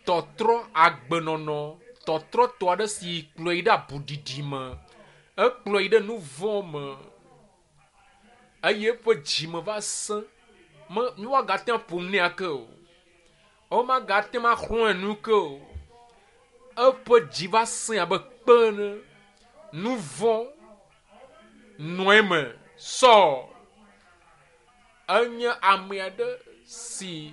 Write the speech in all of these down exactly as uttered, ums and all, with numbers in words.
tɔtrɔ agbenono tɔtrɔ tɔ aɖe si kplɔe ɖe abudidi me ekplɔe ɖe nu vɔ me eye eƒe dzime va sẽ me miwoagate ƒom nɛ ake o womagate ma xlɔe nu ke o eƒe dzi va sẽ abe kpene nu vɔ nɔe me sɔ enye ame aɖe si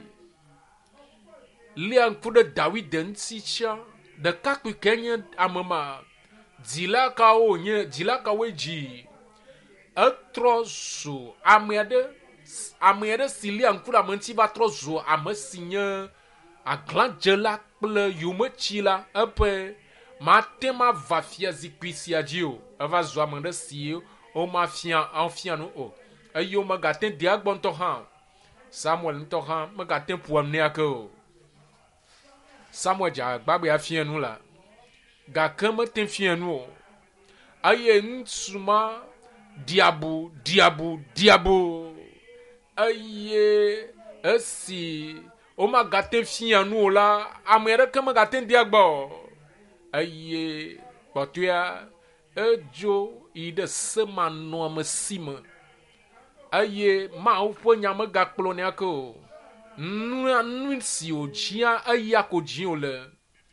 lia ŋku ɖe David ŋuti tia ɖekakpui ke nye ame ma dzila kawo nye dzila kawo dzi etrɔ zu ame aɖe ame aɖe si lia ŋku ɖe ame ŋuti va trɔ zu ame si nye aglãdzela kple yometsila eƒe mate ma va fia zikpui sia dzi o eva zu ame ɖe si woma fia afia nu o eye womegate de agbɔ ŋutɔ hã Samuel ŋutɔ hã megate ƒoam nɛ ake o Samuel dze agba be afia nu la gake mete fia nu o eye ŋutsu ma diabu diabu diabu eye esi womagate fia nu o la ame aɖeke megate de agbɔ o eye kpɔtɔea edzo yi ɖe semanɔamesi me eye Mawu ƒe nya megakplɔ nɛ ake o nu nu si wòdzia eya ko dzi o le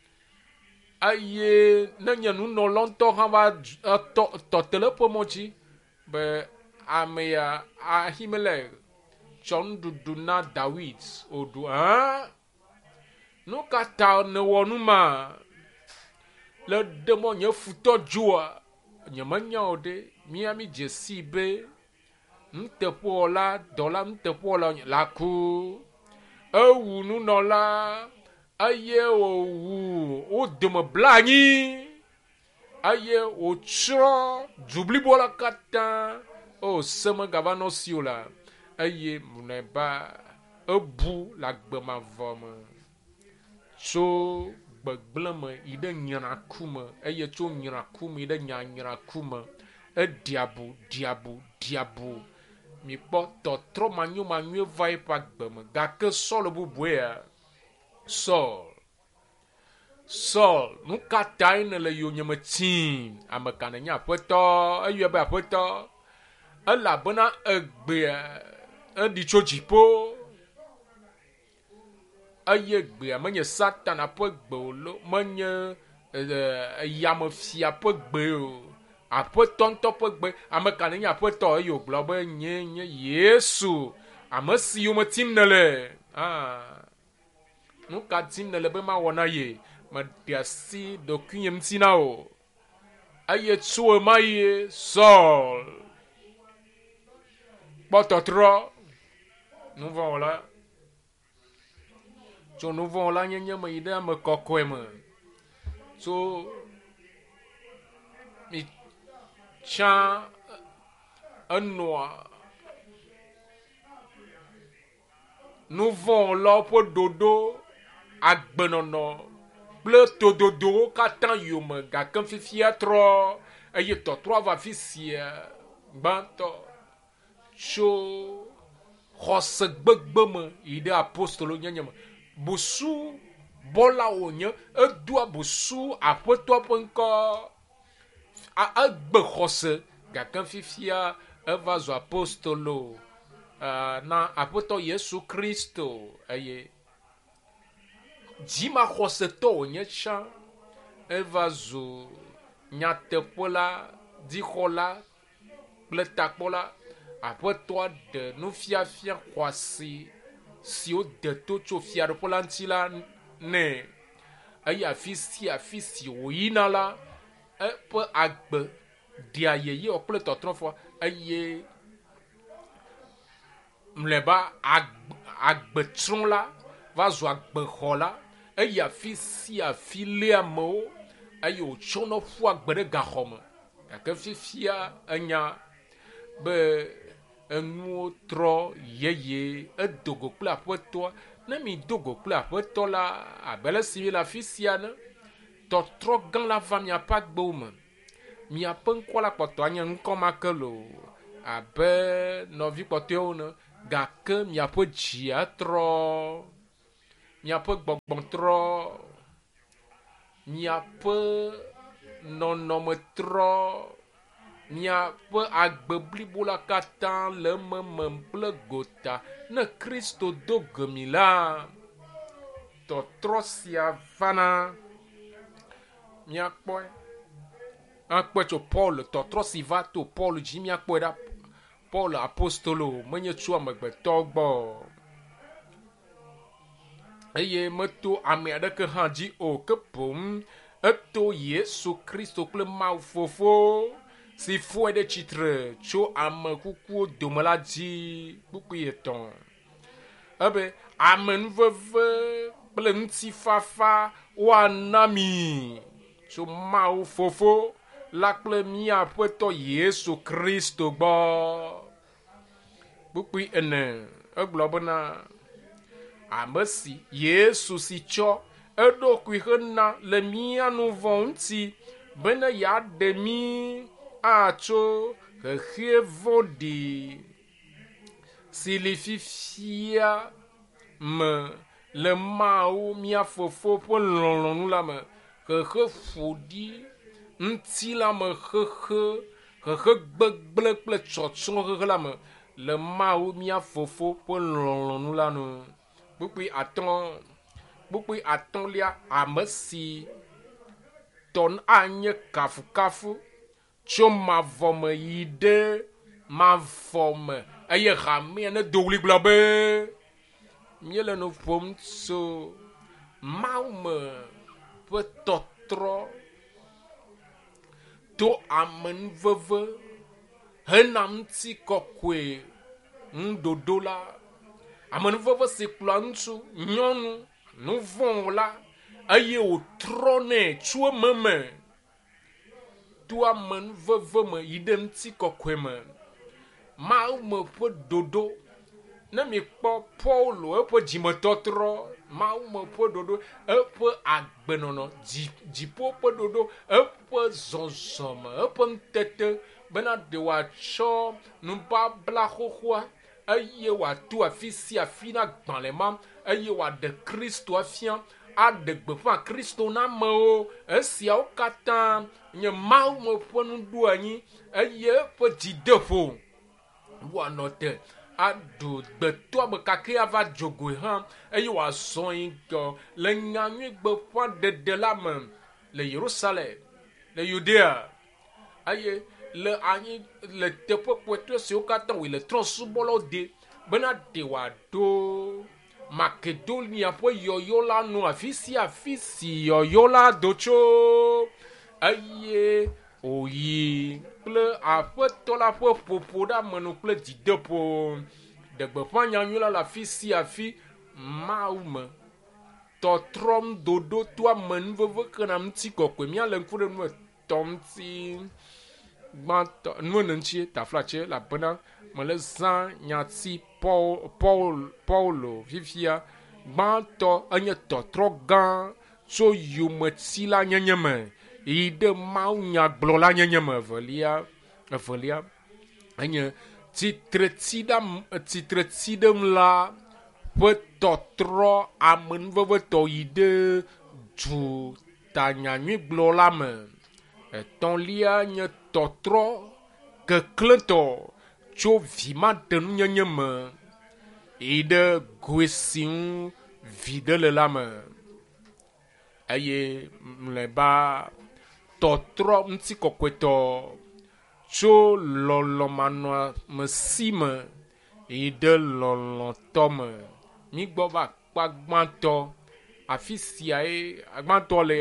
eye ne nye nunɔla ŋutɔ hã va tɔte le eƒe mɔ dzi be ame ya Ahimelech tsɔ nuɖuɖu na David oɖu hã nu ka ta ne wɔ nu ma le ɖe mɔ nye futɔ dzoa nye menya o ɖe mía mi dze si be nuteƒewɔla dɔla nuteƒewɔla la ku ewu nunɔla eye wòwu wo dome bla anyi eye wòtsrɔ̃ du blibo la katã o se megava nɔ si o la eye mlɔeba ebu le agbemavɔ me tso gbegblẽ me yi ɖe nyraku me eye tso nyraku me yi ɖe nyanyraku me ediabu diabu diabu mikpɔ tɔtrɔ manyo manyo va eƒe agbe me gake Sɔl bubua Sɔl Sɔl nu ka tae ne le yonyeme tim ame ka ne nye aƒetɔ eyɔe be aƒetɔ elabena egbea eɖi tso dziƒo eye gbea menye Satana ƒe gbe o lo menye yamefia ƒe gbe o aƒetɔ ŋutɔ ƒe gbe ame ka ne nye aƒetɔ eye wògblɔ be nye nye Yesu ame si yome tim ne le ah nu ka tim ne le be mawɔ na ye meɖe asi ɖokuinye ŋuti na o eye tso ema ye Sɔl kpɔ tɔtrɔ nuvɔwɔla tso nuvɔwɔla nyenye me yi ɖe ame kɔkɔe me tso mi tsã enɔa nuvɔwɔlawo ƒe ɖoɖo agbenɔnɔ kple tododowo katã yome gake fifia trɔ eye tɔtrɔ va fi sia gbãtɔ tso xɔse gbegbe me yi ɖe apostolo nyenye me busu bɔla wònye edo abusu aƒetɔ ƒe ŋkɔ egbe xɔse gake fifia eva zu apostolo uh, na aƒetɔ Yesu Kristo eye dzima xɔsetɔ wònye tsã eva zu nyateƒela dzixɔla kple takpɔla aƒetɔa ɖe nufiafia xɔasi siwo de to tso fiaɖuƒe la ŋuti la nɛ eye afi si afi si wòyina la eƒe agbe ɖia yeye kple tɔtrɔfɔ eye mlɔeba agbetrɔla va zu agbexɔla eye afi si afi lé amewo eye wòtsɔ nɔ ƒu agbe ɖe gaxɔ me gake fifia enya be enuwo trɔ yeye edogo kple aƒetɔa ne mi dogo kple aƒetɔ la abe le si mi le afi sia ne tɔtrɔ gã la va miaƒe agbewo me miaƒe ŋkɔ la kpɔtɔ anye ŋkɔ ma ke lo abe nɔvi kpɔtɔewo ne gake miaƒe dzi atrɔ miaƒe gbɔgbɔ trɔ miaƒe nɔnɔmetrɔ miaƒe agbe blibo la katã le memem kple gota ne Kristo do ge mi la tɔtrɔ sia vana miakpɔe akpɔe tso Paul tɔtrɔ si va to Paul dzi miakpɔe ɖa Paul apostolo menye tso amegbetɔ gbɔ eye meto ame aɖeke hã dzi o ke boŋ eto Yesu Kristo kple Mawu Fofo si fɔe ɖe tsitre tso ame kukuwo dome la dzi kpukpui etɔ̃ ebe amenuveve kple ŋutifafa woana mi tso Mawu Fofo la kple míaƒe tɔ Yesu Kristo gbɔ kpukpui ene egblɔ bena ame si Yesu si tsɔ eɖokui hena le mía nu vɔ ŋuti bena yeaɖe mí atso xexea vɔ̃ɖi si li fifia me le Mawu mía Fofo ƒe lɔlɔ̃nu la me xexe ƒoɖi ŋuti la me xexe xexe gbegblẽ kple tsɔtsrɔ̃ xexe la me le Mawu mía Fofo ƒe lɔlɔ̃nu la nu kpukpui atɔ̃ kpukpui atɔ̃lia ame si tɔ anye kafukafu tso mavɔ me yi ɖe mavɔ me eye hamea ne do ɣli gblɔ be míele nu ƒom tso Mawu me ƒe tɔtrɔ to amenuveve hena ŋutikɔkɔe ŋuɖoɖo la amenuveve si kplɔa ŋutsu nyɔnu nu vɔ̃ la eye wòtrɔnɛ tso ememe to amenuveve me yi ɖe ŋutikɔkɔe me Mawu me ƒe ɖoɖo ne mi kpɔ Paulo eƒe dzimetɔtrɔ Mawu me ƒe ɖoɖo eƒe agbenɔnɔ dziƒo ƒe ɖoɖo eƒe zɔzɔme eƒe ŋutete bena ɖe wòatsɔ nubabla xoxoa eye wòato afi sia afi na gbalẽ ma eye wòaɖe Kristo afia aɖe gbeƒã Kristo na amewo esiawo katã nye Mawu me ƒe nuɖoanyi eye eƒe dzideƒo wòanɔ te aɖo gbetɔa me kake ava dzogoe hã eye wòazɔ yi gɔ le nyanyui gbeƒã ɖeɖe la me le Yerusalem le Judea eye le anyi le teƒe kpɔtɔe siwo katã wòle trɔ̃subɔlawo de bena ɖe wòaɖo Makedonia ƒe yɔyɔ la nu afi sia afi si yɔyɔ la do tso eye wòyi kple aƒetɔ la ƒe ƒoƒo ɖe amenu kple dzideƒo ɖe gbeƒã nyanyui la le afi sia afi Mawu me tɔtrɔm doɖo to amenuveve xena ŋutikɔkɔe míale ŋku ɖe nu etɔ̃ ŋuti gbãtɔ nu ene ŋuti taflatse elabena mele zã nyati Paul Paul Paulo fifia gbãtɔ enye tɔtrɔ gã tso yometila nyenye me yi ɖe Mawu nyagblɔla nyenye me evelia evelia enye titretsidam titretsidem la ƒe tɔtrɔ amenuvevetɔ yi ɖe du tanyanyuigblɔla me etɔ̃lia nye tɔtrɔ keklẽtɔ tso vimaɖenunyenye me yi ɖe goe si ŋu vi ɖe le la me eye mlɔeba tɔtrɔ ŋutikɔkɔetɔ tso lɔlɔ̃manɔamesi me yi ɖe lɔlɔ̃tɔ me mígbɔ va akpa gbãtɔ afi siae gbãtɔ le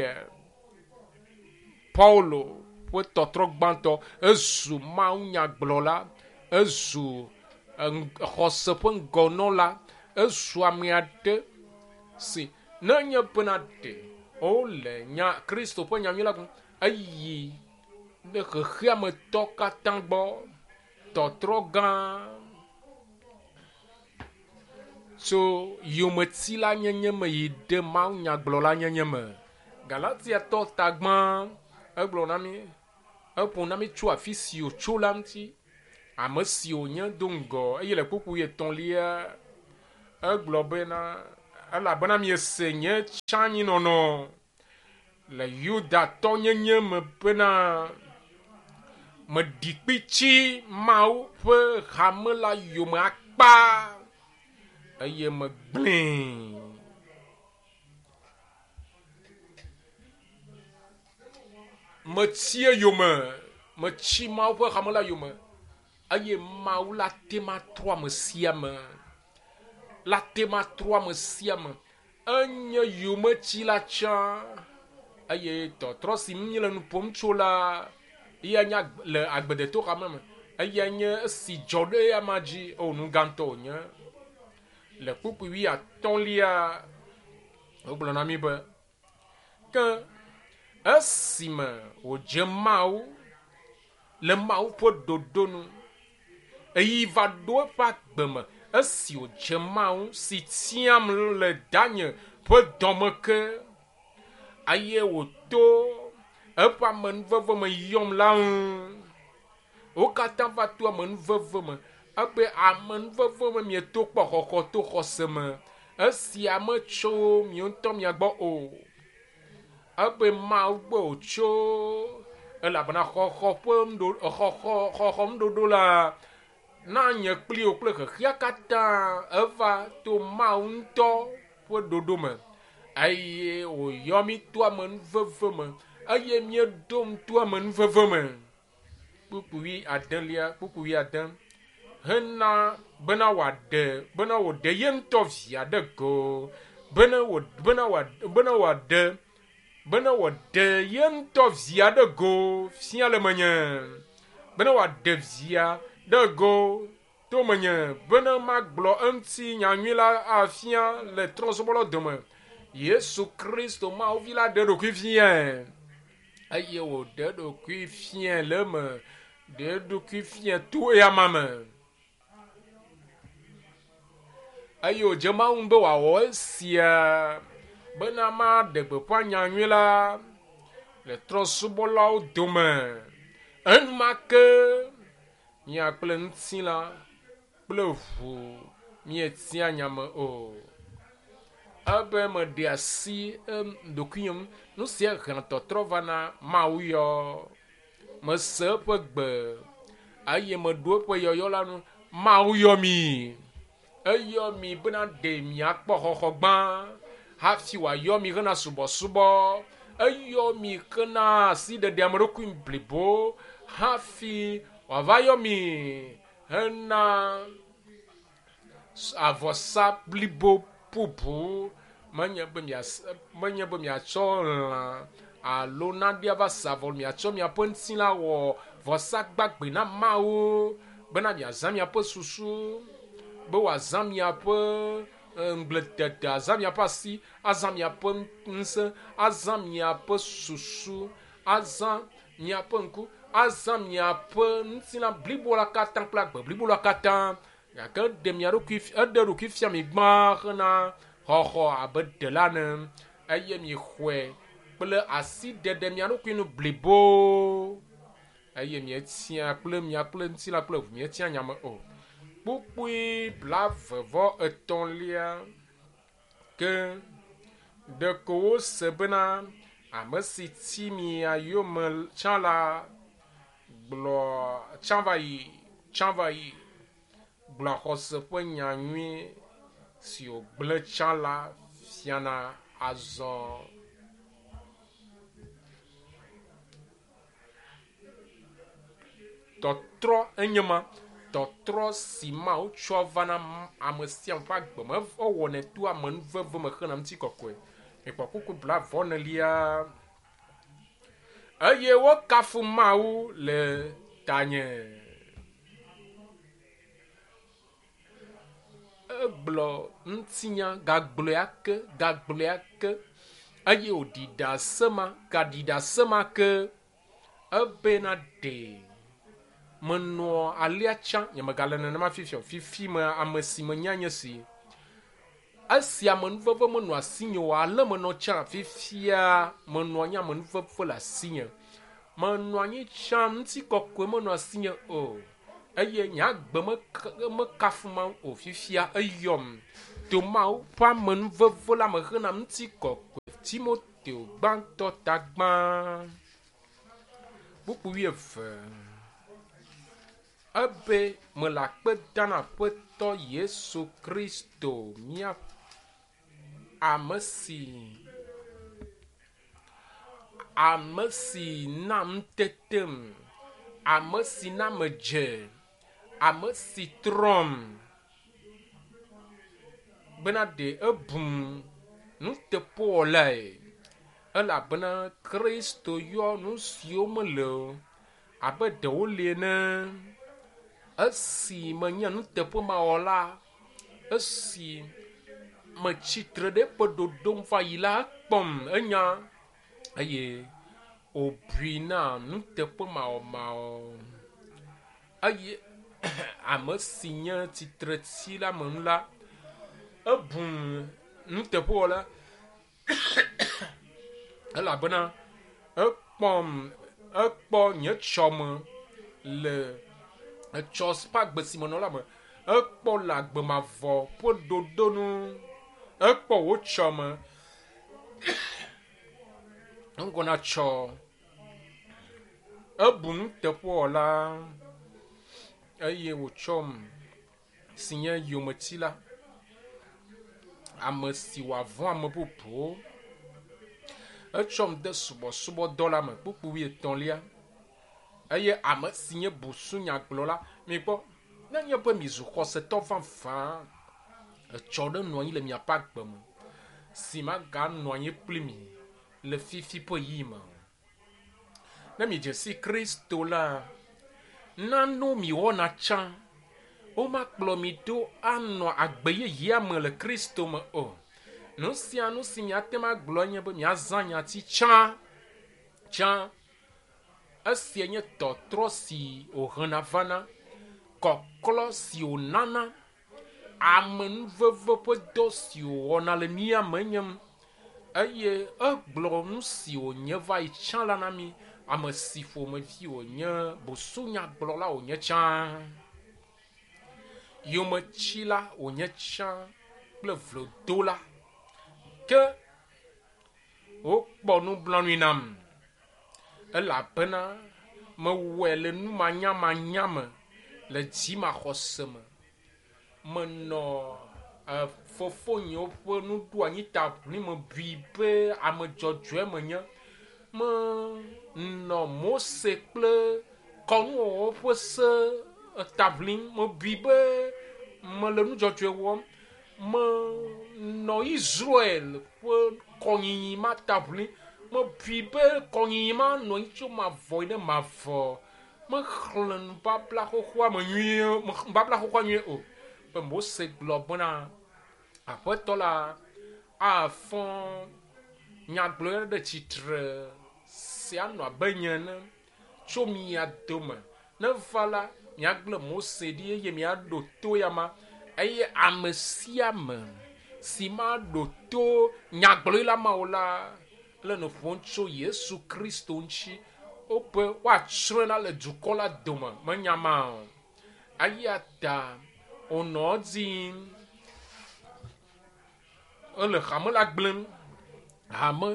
Paulo ƒe tɔtrɔ gbãtɔ ezu mawunyagblɔla ezu xɔse ƒe ŋgɔnɔla ezu ame aɖe si nenye bena ɖe wole nya Kristo ƒe nyanyui la ŋu eyi ɖe xexea me tɔ katã gbɔ tɔtrɔ gã tso yometila nyenye me yi ɖe mawunyagblɔla nyenye me Galatiatɔ tagbã egblɔ na mi eƒo na mi tso afi si wòtso la ŋuti ame siwo nye do ŋgɔ eye le kpukpu etɔ̃lia egblɔ bena elabena miese nye tsanyinɔnɔ le Yuda tɔ nyenye me bena me ɖi kpitsi Mawu ƒe hame la yome akpa eye me gblẽ me tsi eyome me tsi Mawu ƒe hame la yome eye Mawu la tema trɔ ame sia me la tema trɔ ame sia me enye yometsi la tsã eye tɔtrɔ si mi le nu ƒom tso la ya nya le agbedeto xame me eya nye esi dzɔ ɖe ya ma dzi o nu gãtɔ wònye le kpukpui atɔ̃lia wogblɔ na mi be ke esime wòdze Mawu le Mawu ƒe dodo nu eyi va ɖo eƒe agbe me esi wòdze Mawu si tiam le danye ƒe dɔme ke eye wòto eƒe amenuveve me yɔm la ŋu wo katã va to amenuveve me ebe amenuveve me mieto kpɔ xɔxɔ to xɔse me esia metso mio ŋutɔ mia gbɔ o ebe Mawu gbe wòtso elabena xɔxɔ ƒe xɔxɔ xɔxɔ ŋuɖoɖo la na nye kpli wo kple xexea katã eva to Mawu ŋutɔ ƒe ɖoɖo me eye wòyɔ mi to amenuveve me eye mieɖom to amenuveve me kpukpui adelia kpukpui ade hena bena wòaɖe bena wòɖe ye ŋutɔ via ɖe go bena wò bena wò bena wòaɖe bena wòɖe ye ŋutɔ via ɖe go fia le menye bena wòaɖe via ɖe go to menye bena magblɔ eŋuti nyanyui la afia le trɔ̃subɔlɔ dome Yesu Kristo Mawu vi la ɖe ɖokui fia eye wòɖe ɖokui fia le me ɖe ɖokui fia to yama me eye wòdze Mawu be wòawɔ esia bena maɖe gbeƒã nyanyui la le trɔ̃subɔlawo dome enumake mia kple ŋutilã kple ʋu mietia nyame o ebe meɖe asi ɖokui nyem nu sia hena tɔtrɔ va na Mawu yɔ mese eƒe gbe eye meɖo eƒe yɔyɔ la nu Mawu yɔ mi eyɔ mi bena ɖe miakpɔ xɔxɔ gbã hafi wòayɔ mi hena subɔsubɔ eyɔ mi hena asiɖeɖe ame ɖokui blibo hafi wòava yɔ mi hena avɔsa blibo bubu menye be mia menye be miatsɔ lã alo naɖia va sa vɔ miatsɔ miaƒe ŋuti la wɔ vɔsa gbagbe na Mawu bena miazã miaƒe susu be wòazã miaƒe ŋgbletete azã miaƒe asi azã miaƒe ŋusẽ azã miaƒe susu azã miaƒe ŋku azã miaƒe ŋutilã blibo la katã kple agbe blibo la katã gake eɖe mia ɖokui eɖe ɖokui fia mi gbã hena xɔxɔ abe ɖela ne eye mi xɔe kple asiɖeɖe mia ɖokui nu blibo eye mietia kple mia kple ŋutilã kple ʋu mietia nyame o kpukpui blavevɔ etɔ̃lia ke ɖeko wose bena ame si ti mia yome tsã la gblɔ tsã va yi tsã va yi gblɔ xɔse ƒe nyanyui si wògblẽ tsã la fiana azɔ tɔtrɔ enye ma tɔtrɔ si Mawu tsɔ va na ame sia ƒe agbe me ewɔnɛ to amenuveve me hena ŋutikɔkɔe mikpɔ kuku blavɔ nelia eye wokafu Mawu le tanye egblɔ ŋutinya gagblɔe ke gagblɔe ke eye wòɖi ɖe asema gaɖi ɖe asema ke ebena ɖe menɔ alia tsã nye megale nenema fifia fifi me ame si menya nye si esi amenuveve menɔ asinye o ale menɔ tsã fifia menɔ anyi amenuveve le asinye menɔ anyi tsã ŋutikɔkɔe menɔ asinye o eye nye agbe mekafu Mawu o fifia eyɔm to Mawu ƒe amenuveve la me hena ŋutikɔkɔe Timoteo gbãtɔ tagbã kpukpu wuieve ebe me le akpe dam na Aƒetɔ Yesu Kristo mía ame si ame si na nutetem, ame si na me dze, ame si trɔm bena ɖe ebum nuteƒewɔlae, elabena Kristo yɔ nu siwo mele abe ɖewo li ene. Esi menye nuteƒemawɔla, esi me tsitre ɖe eƒe ɖoɖom va yi la, ekpɔm enya eye wòbui na nuteƒemawɔmawɔ eye ame si nye tsitretsi la me nu la, ebum nuteƒewɔla elabena ekpɔm ekpɔ nye tsɔme le etsɔ ƒe agbe si me nɔ la me, ekpɔ le agbemavɔ ƒe ɖoɖo nu, ekpɔ wò tsɔme ŋgɔna tsɔ ebu nuteƒewɔla eye wòtsɔm si nye yometsi la, ame si wòavɔ ame bubuwo, etsɔm de subɔsubɔdɔ la me kpukpu wuietɔ̃lia eye ame si nye busunyagblɔla. Mi kpɔ, nenye be mizu xɔsetɔ vavã, etsɔ ɖe nɔ anyi le miaƒe agbe me si maganɔ anyi kpli mi le fifi ƒe yi me. Ne mi dze si Kristo la, nanewo mi wɔna tsã, womakplɔ mi ɖo anɔ agbe yeyea me le Kristo me o. Nu sia nu si miate ŋu agblɔ nye be miazã nyati tsã tsã. Esia nye tɔtrɔ si wòhena vana, kɔklɔ si wònana, amenuveve ƒe dɔ si wòwɔna le mía me nyem, eye egblɔ nu si wònye va yi tsã la na mi, ame si ƒomevi wònye, busunyagblɔla wònye tsã, yometsila wònye tsã kple vlodola. Ke wokpɔ nublanui nam elabena mewɔe le numanyamanya me le dzimaxɔse me. Menɔ uh, fofonyewo ƒe nuɖoanyi ta ʋli me bui be ame dzɔdzɔe menye. Menɔ Mose kple kɔnuwɔwɔ ƒe se taʋlim, me bui be mele nu dzɔdzɔe wɔm. Menɔ Israel ƒe kɔnyinyi ma taʋlim, me bui be kɔnyinyi ma nɔ anyi tso mavɔ yi ɖe mavɔ. Mexlẽ nubabla xoxoa me nyuie, nubabla xoxoa nyuie o. Be Mose gblɔ bena Aƒetɔ la afɔ nyagblɔ ɖe tsitre si anɔ abe nye ene tso mia dome. Ne va la, miagblẽ Mose ɖi eye miaɖo to ya ma, eye ame sia ame si maɖo to nyagblɔɖila mawo la le nu ƒom tso Yesu Kristo ŋuti, wobe woatsrɔ̃na le dukɔ la dome, menyama o. Eya ta wònɔ edzim, ele hame la gblẽm, hame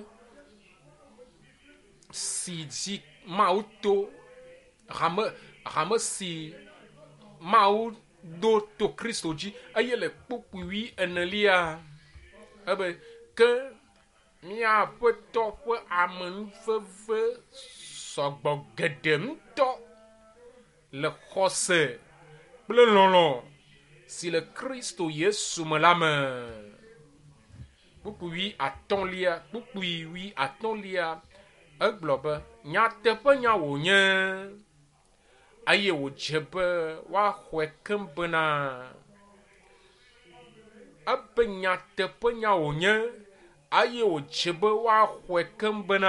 si dzi Mawu to, hame hame si Mawu do to Kristo dzi, eye le kpukpui enelia ebe ke mía Aƒetɔ ƒe amenuveve sɔgbɔ geɖe ŋutɔ le xɔse kple lɔlɔ̃ si le Kristo Yesu me la me. Kpukpui atɔ̃lia, kpukpui atɔ̃lia, egblɔ be nyateƒe nya wònye eye wòdze be woaxɔe keŋ bena ebe nyateƒe nya wònye eye wòdze be woaxɔe keŋ bena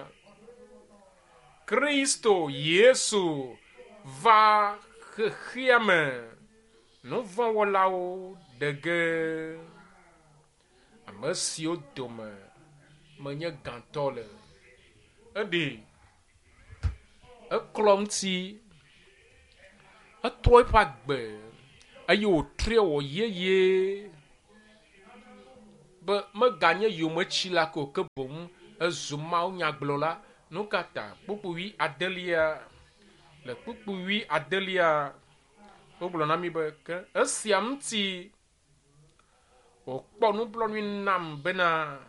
Kristo Yesu va xexea me nuvɔ̃wɔlawo ɖe ge. Ame siwo dome menye gãtɔ le, eɖe eklɔ ŋuti, etrɔ eƒe agbe eye wòtrɛ wɔ yeye be me ganye yome tsi la ko ke boŋ ezu mawo nyagblɔ la nu kata kpukpuwi adelia le kpukpuwi adelia wogblɔ na mi be ke esia ŋuti wòkpɔ nublanui nam bena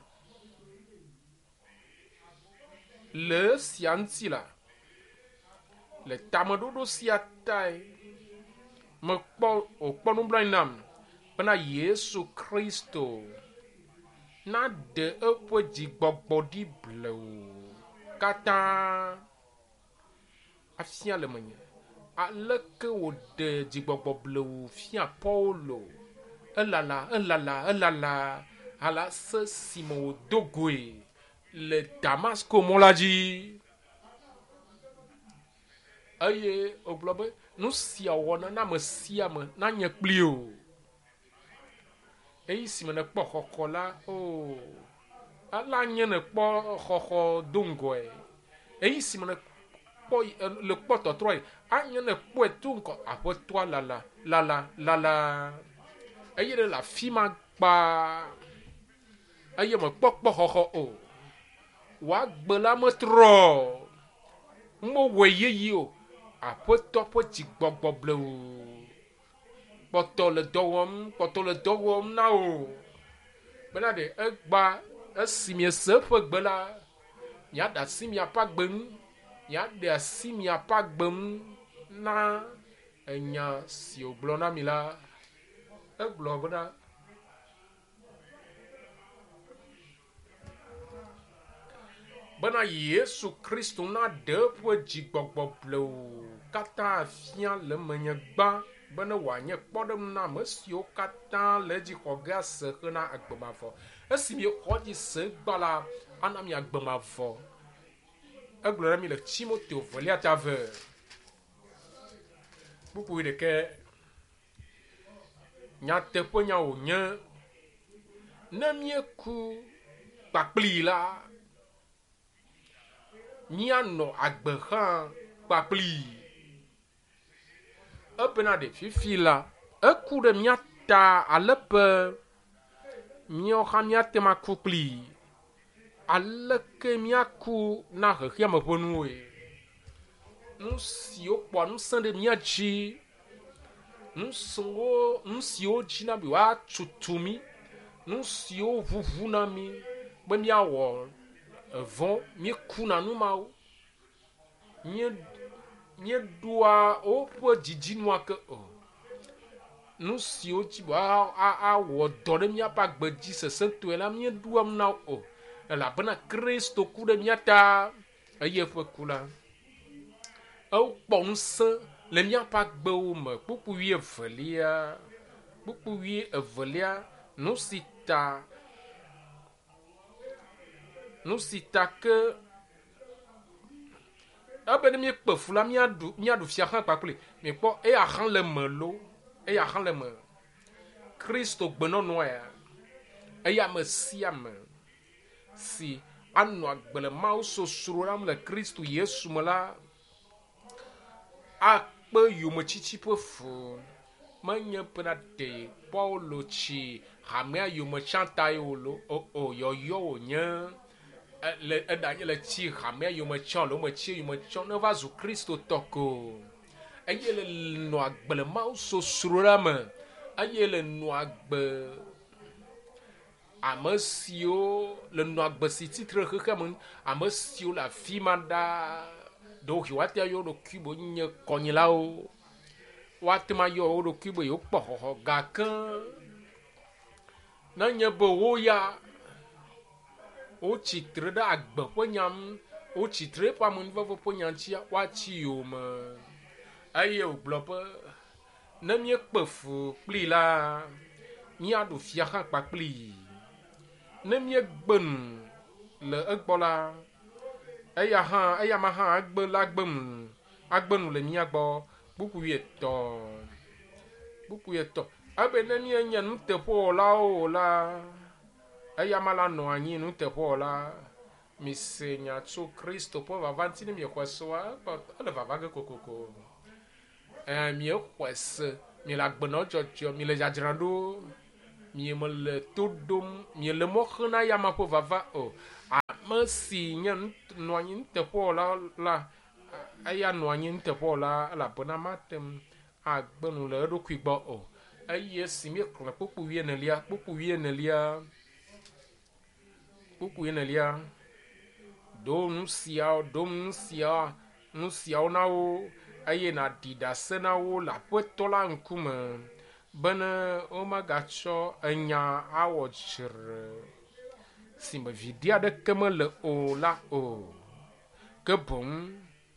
le esia ŋuti la le tameɖoɖo sia tae mekpɔ wòkpɔ nublanui nam bena Yesu Kristo na ɖe eƒe dzigbɔgbɔ ɖi blewu katã afia le menye aleke wòɖe dzigbɔgbɔ blewu fia Paulo elala elala elala ala se si me wòdo goe le Damasko mɔ la dzi eye wògblɔ be nu sia wɔna na ame sia ame na nye kpli o eyi si me ne kpɔ xɔxɔ la o ala nye ne kpɔ xɔxɔ do ŋgɔe eyi si me ne kpɔ le kpɔ tɔtrɔe anye ne kpɔe to ŋkɔ aƒetɔa lala lala lala eye le afi ma gba eye me kpɔ kpɔ xɔxɔ o wòagbe la me trɔ mo wɔ yeye o aƒetɔ ƒe dzigbɔgbɔ blewu kpɔtɔ le dɔ wɔm kpɔtɔ le dɔ wɔm na o bena ɖe egba esi miese eƒe gbe la miaɖe asi miaƒe agbe ŋu miaɖe asi miaƒe agbe ŋu na enya si wògblɔ na mi la egblɔ bena bena Yesu Kristo na ɖe eƒe dzigbɔgbɔ blewu katã afia le menye gbã bena wòanye kpɔɖeŋu na ame siwo katã le edzi xɔ ge ase xe na agbemavɔ esi mi xɔ dzi se gba la ana mi agbemavɔ egblɔ na mi le Timoteo velia ta ve kpukpui ɖeke nyateƒe nya wònye ne mieku kpakpli la míanɔ agbe hã kpakpli ebena ɖe fifi la eku ɖe mía ta alepe míawo hã míate ma ku kpli aleke míaku na xexea me ƒe nuwoe nu siwo kpɔa ŋusẽ ɖe mía dzi nu siwo nu siwo dzi na mi woatutu mi nu siwo ʋuʋu na mi be míawɔ evɔ míekuna nu mawo míeɖoa woƒe dzidzinua ke o nu siwo dzi be awɔ dɔ ɖe míaƒe agbe dzi sesẽtɔe la míeɖoam na o elabena Kristo ku ɖe mía ta eye eƒe ku la ekpɔ ŋusẽ le míaƒe agbewo me kpukpui evelia kpukpui evelia nu si ta nu si ta ke ebe ne míekpe fu la míaɖu míaɖu fia hã kpakple míekpɔ eya hã le me lo eya hã le me Kristo gbenɔnɔa ya eya ame sia me si anɔ agbe le Mawu sosro lam le Kristo Yesu me la akpe yometsitsi ƒe fu menye bena ɖe Paulo tsi hamea yometsata ye wòlo o o yɔyɔ wònye le eɖanye le tsi hamea yometsɔ le wometsi yometsɔ ne va zu Kristo tɔ ko eye le nɔ agbe le Mawu sosro la me eye le nɔ agbe ame siwo le nɔ agbe si titre xexe me ame siwo le afi ma ɖaa ɖewo woate ayɔ wo ɖokui be nye kɔnyilawo woate ma yɔ wo ɖokui be yewo kpɔ xɔxɔ gake nenye be wo ya wotsi tre ɖe agbe ƒe nyam wotsi tre ƒe amenuveve ƒe nya ŋuti woatsi yome eye wògblɔ be ne míekpe fu kpli la míaɖu fia hã kpakpli ne míegbe nu le egbɔ la eya hã eya ma hã agbe la agbe nu agbe nu le mía gbɔ kpukpui etɔ̃ kpukpui etɔ̃ ebe ne míenye nuteƒewɔlawo la eya ma la nɔ anyi nuteƒewɔla mi se nya tso Kristo ƒe vava ŋuti ne miexɔ se wa ele vava ge kokoko eh miexɔ se mi le agbenɔ dzɔdzɔ mi le dzadzra ɖo mie me le to dom mie le mo xena yama ƒe vava o ame si nye nɔ anyi nuteƒe la la eya nɔ anyi nuteƒe la elabena matem agbe nu le eɖokui gbɔ o eye esi mi xlẽ kpukpu wuienelia kpukpu wuienelia kpukpu wuienelia do nu siawo do nu siawo nu siawo na wo eye na ɖi ɖase na wo le aƒetɔ la ŋkume bena womagatsɔ enya awɔ dzre si me viɖi aɖeke mele o la o ke boŋ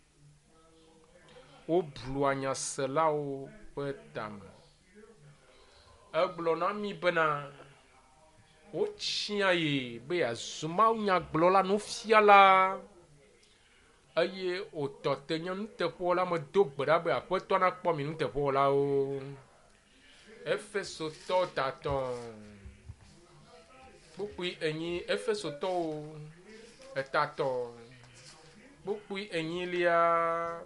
woblu nyaselawo ƒe tame. Egblɔ na mi bena wotsia ye be yeazu mawunyagblɔla nufiala eye wòtɔ te nye nuteƒewɔla medo gbe ɖa be aƒetɔ nakpɔ mi nuteƒewɔlawo. Efesotɔ tatɔ kpukpui enyi Efesotɔwo etatɔ kpukpui enyilia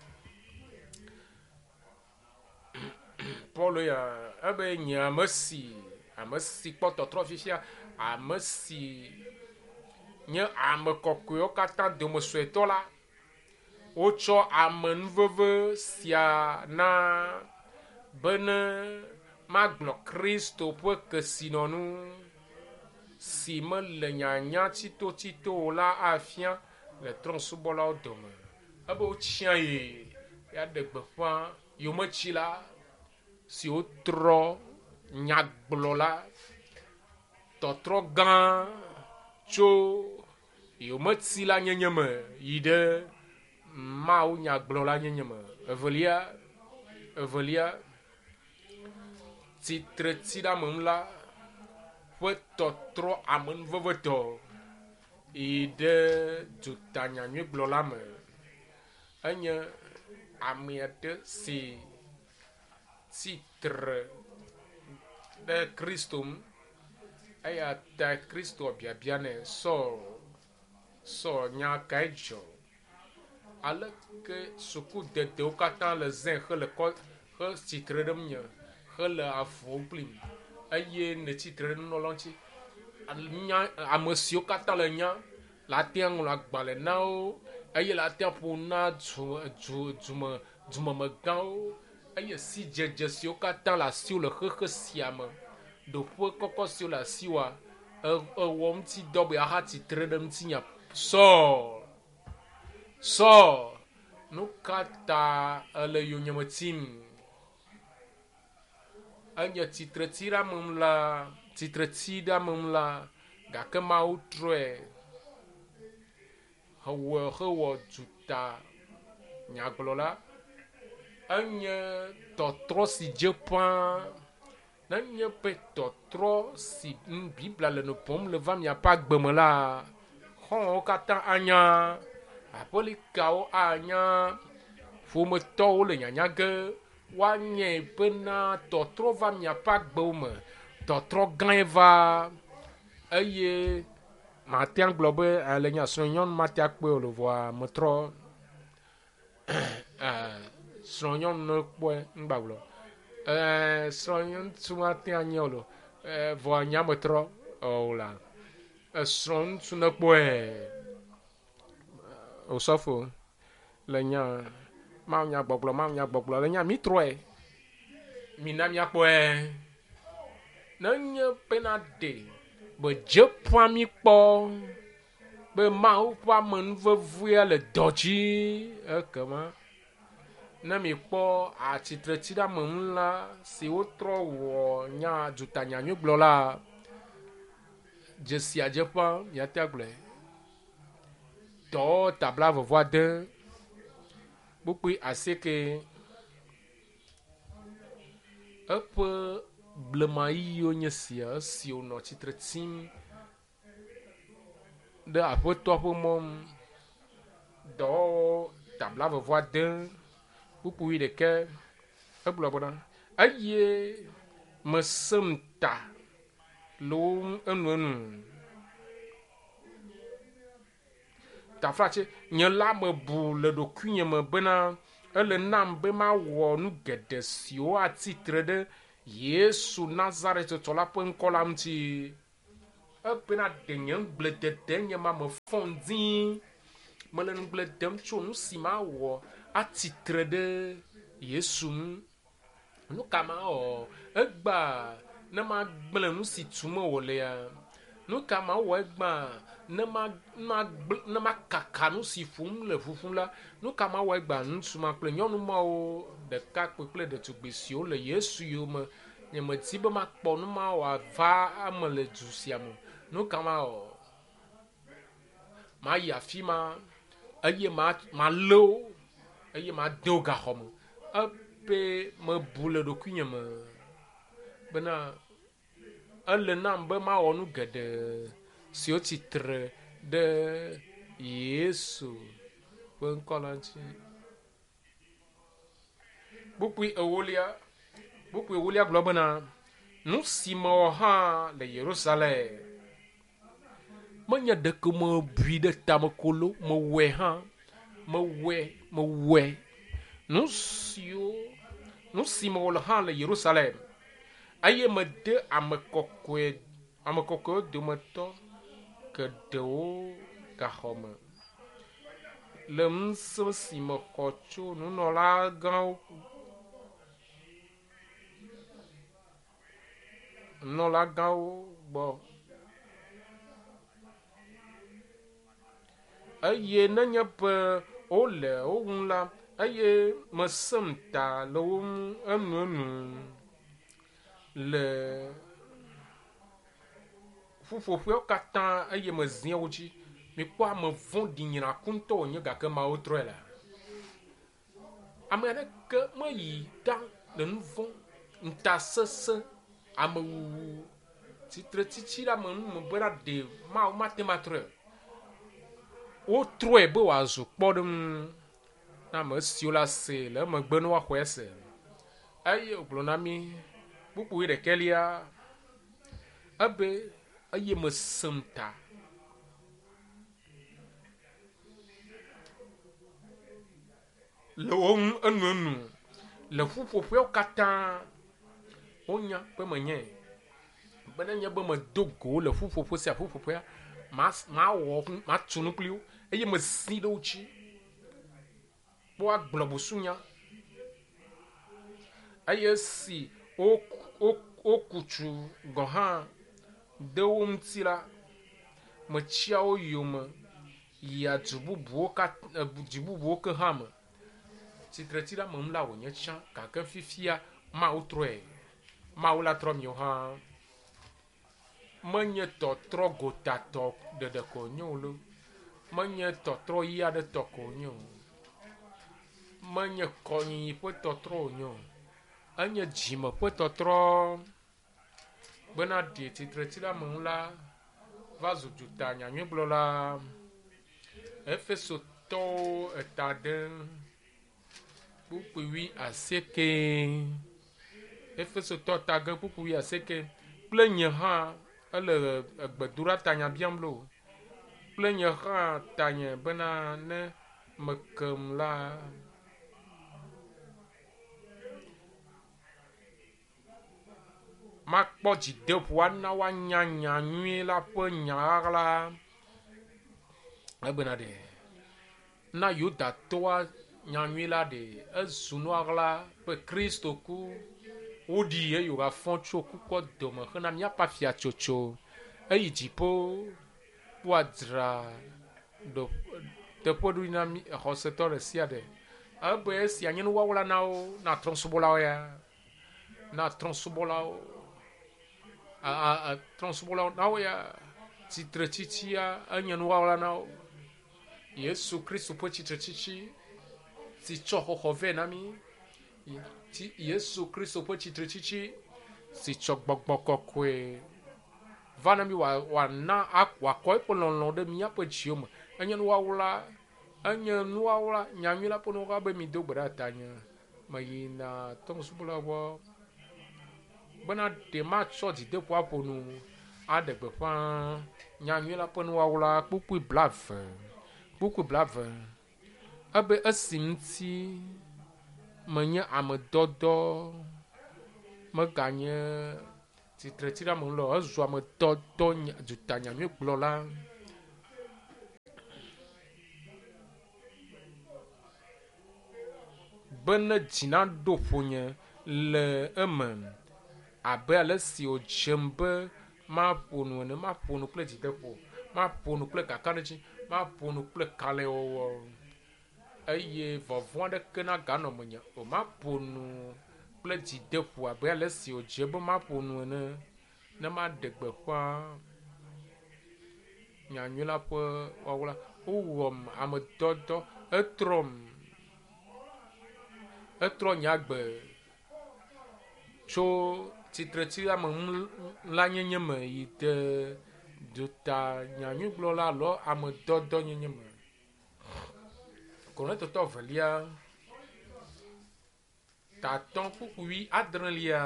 Paul ya ebe nye ame si ame si kpɔ tɔtrɔ fifia ame si nye ame kɔkɔewo katã domesuetɔ la wotsɔ ame nuveve sia na bene magblɔ Kristo ƒe kesinɔnu si mele nyanya tsitotsito o la afia le trɔ̃subɔlawo dome ebe wotsia ye yaɖe gbeƒã yometsila siwo trɔ nyagblɔla tɔtrɔ gã tso yometsila nyenye me yi ɖe mawu nyagblɔla nyenye me. Evelia evelia titretsidamem la ƒe tɔtrɔ amenuvevetɔ yi ɖe dzotanyanyuigblɔla me enye ame aɖe si tsitre ɖe Kristo ŋu eya ta Kristo biabia nɛ sɔ sɔ nya kae dzɔ aleke sukudedewo katã le zẽ hele kɔ he tsitre ɖem nye hele avuwo kplim eye ne tsitre ɖe nunɔlawo ŋuti nya ame siwo katã le nya le ate ŋu ŋlɔ agbalẽ na wo eye le ate ƒo na du du dume dumemegãwo eye si dzedze siwo katã le asiwo le xexe sia me ɖoƒe kɔkɔ siwo le asiwoa ewɔ ŋuti dɔ be aha tsitre ɖe ŋutinya sɔ sɔ nu ka ta ele yonyeme tim enye tsitretsi ɖamem la tsitretsi ɖamem la gake mawu trɔe hewɔ hewɔ duta nyagblɔla enye tɔtrɔ si dze ƒãa nenye be tɔtrɔ si Biblia le nu ƒom le va miaƒe agbe me la xɔ̃wo katã anya aƒelikawo anya ƒometɔwo le nyanya ge woanye bena tɔtrɔ va miaƒe agbewo me tɔtrɔ gãe va eye mate ŋu gblɔ be le nya srɔ̃nyɔnu mate akpɔe o le vɔa metrɔ srɔ̃nyɔnu ne kpɔe ŋgbagblɔ srɔ̃ŋutsu mate anye o le vɔa nya metrɔ o la srɔ̃ŋutsu ne kpɔe osɔfo le nya mawu nya gbɔgblɔ mawu nya gbɔgblɔ le nya mi trɔe mina miakpɔe nenye bena ɖe be dze ƒã mi kpɔ be mawu ƒe amenuvevea le dɔ dzi ekema ne mi kpɔ atsitretsi ɖamem la si wotrɔ wɔ nya dzotanyanyuigblɔ la dzesia dze ƒã miate agblɔe tɔ tabla vɔvɔade kpukpui asieke eƒe blemayiwo nye sia esiwo nɔ tsitre tsim ɖe aƒetɔ ƒe mɔnu dɔwɔwɔ tabla vɔvɔade kpukpui ɖeke egblɔ bena eye mesem ta le wo enuenu taflatse nye la me bu le ɖokuinye me bena ele nam be mawɔ nu geɖe siwo atsitre ɖe Yesu Nazareth tɔ la ƒe ŋkɔ la ŋuti. Ebena ɖe nye ŋgbledede nye ma me fɔ ŋdi. Mele ŋgble dem tso nu si ma wɔ atsitre ɖe Yesu ŋu. Nu ka ma wɔ egba ne ma gblẽ nu si tum wòle ya. Nu ka ma wɔ egba ne ma ma ne ma kaka nu si ƒum le ƒuƒum la. Nu ka ma wɔ egba ŋutsu ma kple nyɔnu mawo ɖekakpui kple ɖetugbi siwo le Yesu yome. Nye me di be ma kpɔ nu ma wòava ame le du sia me. Nu ka ma wɔ ma yi afi ma eye ma ma lé wo eye ma de wo gaxɔ me. Ebe me bu le ɖokuinye me bena ele nam be ma wɔ nu geɖe siwo tsitre ɖe Yesu ƒe ŋkɔ la ŋuti. Kpukpui ewolia kpukpui ewolia gblɔ bena nu si mewɔ hã le Yerusalem menye ɖeke me bui ɖe tame kolo mewɔe hã mewɔe mewɔe nu siwo nu si mewɔ le hã le Yerusalem eye mede ame kɔkɔe ame kɔkɔewo dometɔ geɖewo gaxɔ me le ŋusẽ si mexɔ tso nunɔlagãwo nunɔlagãwo gbɔ. Eye nenye be wole wo ŋu la eye mesem ta le wo ŋu enuenu le ƒuƒoƒewo katã eye meziã wo dzi. Mikpɔ ame vɔ̃ɖi nyraku ŋutɔ wònye gake Mawu trɔe le. Ame aɖeke meyi ɖa le nu vɔ̃ ŋutasesẽ amewuwu tsitretsitsi la me nu me bena ɖe Mawu mate ma trɔe. Wotrɔe be wòazu kpɔɖeŋu na ame siwo la se le emegbe ne woaxɔe ese. Eye wògblɔ na mi kpukpui ɖekelia ebe eye mesem ta le wo ŋu enuenu le ƒuƒoƒewo katã wonya be menye be nenye be medo go le ƒuƒoƒe sia ƒuƒoƒea ma ma wɔ ma tu nu kpli wo eye mezi ɖe wo dzi be woagblɔ busunya eye si wo wo wo kutsu gɔ hã de wo ŋuti la metsia wo yome yia du bubuwo katã du bubuwo ke hã me. Tsitretsi la me ŋu la wònye tsã gake fifia Mawu trɔe Mawu la trɔ miwo hã menye tɔtrɔ gotatɔ ɖeɖe ko nye o lo menye tɔtrɔ yi aɖe tɔ ko nye o menye kɔnyiyi ƒe tɔtrɔ wònye o enye dzime ƒe tɔtrɔ bena ɖe tsitretsi la me ŋu la va zu duta nyanyuigblɔla Efesotɔwo eta ɖe kpukpui wi asieke Efesotɔ ta ge kpukpui wi asieke kple nye hã ele egbedoɖa tanya biam lo kple nye hã tanye bena ne mekem la makpɔ dzideƒo ana woanya nyanyui la ƒe nyaɣla ebena ɖe na Yudatɔa nyanyui la ɖe ezu nuaɣla ƒe Kristo ku woɖi eye wògafɔ tso kukɔ dome hena míaƒe afiatsotso eyi dziƒo woadzra ɖo teƒe ɖo na mi exɔsetɔ ɖe sia ɖe ebe esia nye nuwɔwɔ na wo na trɔ̃subɔlawo ya na trɔ̃subɔlawo a a trɔ̃subɔlawo na wo ya tsitretsitsia enye nuwɔwɔ na wo. Yesu Kristo ƒe tsitretsitsi si tsɔ xɔxɔ vɛ na mi Yesu Kristo ƒe tsitretsitsi si tsɔ gbɔgbɔ kɔkɔe va na mi wòana wòakɔ eƒe lɔlɔ̃ ɖe míaƒe dziwo me enye nuwɔwɔ enye nuwɔwɔ nyanyui la ƒe nuwɔwɔ be mi do gbe ɖa tanye meyina trɔ̃subɔlawo gbɔ bena ɖe matsɔ dzideƒo aƒo nu aɖe gbeƒã nyanyui la ƒe nuwɔwɔ kpukpui blave kpukpui blave ebe esi ŋuti menye ame dɔdɔ me ganye tsitre tsi ɖe ame lɔ ezɔ ame tɔ tɔ dzuta nyanyui kplɔ la be ne dzi na ɖo ƒonye le eme abe ale si wodzem be maƒo nu ene, maƒo nu kple dzideƒo, maƒo nu kple kakaɖedzi, maƒo nu kple kalẽwɔwɔ eye vɔvɔ̃ aɖeke na ganɔ menye o, maƒo nu kple dzideƒo abe ale si wodze be maƒo nu ene ne maɖe gbeƒã nyanyui la ƒe wɔwɔ la. Wowɔm ame dɔdɔ, etrɔm etrɔ nye agbe tso tsitretsi ame ŋla nyenye me yi de dzota nyanyuigblɔla alo ame dɔdɔ nyenye me. Korintotɔ velia tatɔ kpukpui adrelia,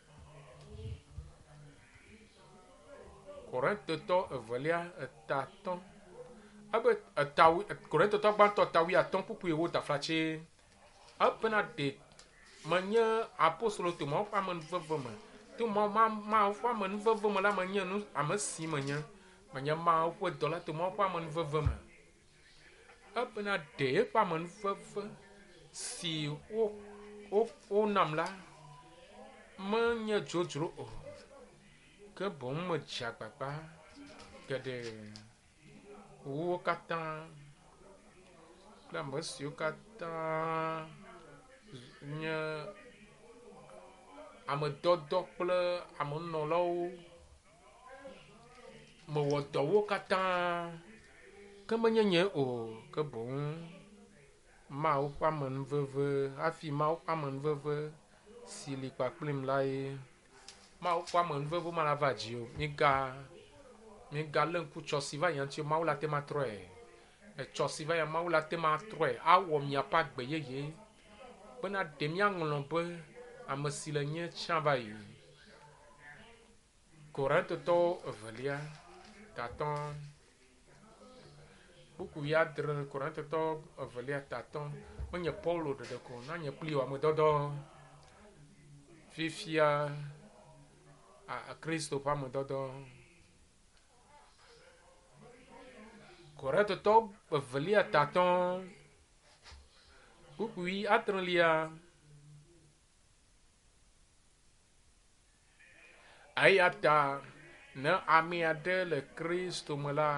Korintotɔ evelia etatɔ ebe etawi Korintotɔ gbãtɔ tawi atɔ kpukpui ewo taflatsi ebena ɖe menye apostolo to mawo ƒe amenuveve me to mawo mawo ƒe amenuveve me la menye nu ame si menye menye mawo ƒe dɔla to mawo ƒe amenuveve me ebena ɖe eƒe amenuveve si wo wo wonam la menye dzodzro o ke boŋ medze agbagba geɖe wo katã kple ame siwo katã nye ame dɔdɔ kple amenɔlawo mewɔ dɔ wo katã ke menye nye o ke boŋ mawo ƒe amenuveve hafi mawo ƒe amenuveve si li kpakplim la ye mawo ƒe amenuveve ma la va dzi o. Miga miga le ŋku tsɔ si va yina ŋuti mawu la te ma trɔe etsɔ si va yina mawu la te ma trɔe awɔ miaƒe agbe yeye bena ɖe miaŋlɔ be ame si le nye tsã va yi. Korintotɔ evelia tatɔ kpukpui adre Korintotɔ evelia tatɔ menye Paulo ɖeɖe ko na nye kpli wò ame dɔdɔ fifia a Kristo ƒe ame dɔdɔ. Korintotɔ evelia tatɔ kpukpui adrelia eya ta ne ame aɖe le Kristo me la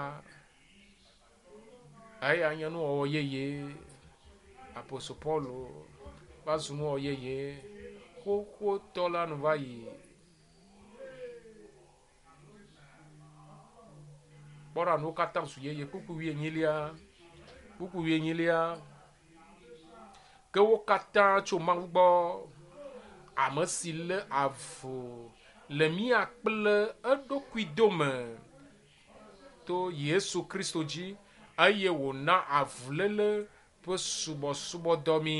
eya nye nuwɔwɔ yeye. Apostolo Paulo va zu nuwɔwɔ yeye xoxotɔ la nu va yi kpɔɖa nuwo katã su yeye. Kpukpui enyilia kpukpui enyilia ke wo katã tso Mawu gbɔ, ame si le avo le mia kple eɖokui dome to Yesu Kristo dzi eye wòna avuléle ƒe subɔsubɔdɔ mi.